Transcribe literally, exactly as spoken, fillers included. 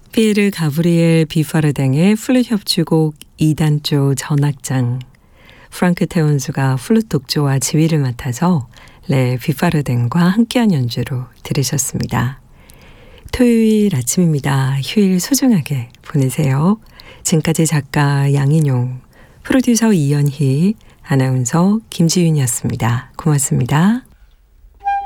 피에르 가브리엘 비파르댕의 플룻 협주곡 이 단조 전악장, 프랑크 태원수가 플룻 독조와 지휘를 맡아서 레 비파르댕과 함께한 연주로 들으셨습니다. 토요일 아침입니다. 휴일 소중하게 보내세요. 지금까지 작가 양인용, 프로듀서 이연희, 아나운서 김지윤이었습니다. 고맙습니다.